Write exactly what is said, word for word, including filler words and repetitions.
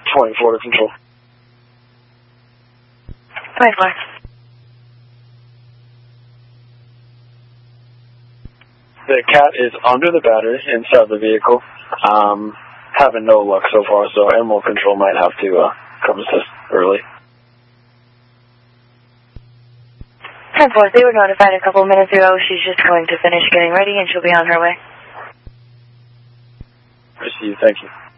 twenty-four to control. twenty-four. The cat is under the battery inside the vehicle. Um, having no luck so far, so animal control might have to uh, come assist early. ten four, they were notified a couple minutes ago. She's just going to finish getting ready and she'll be on her way. I see you. Thank you.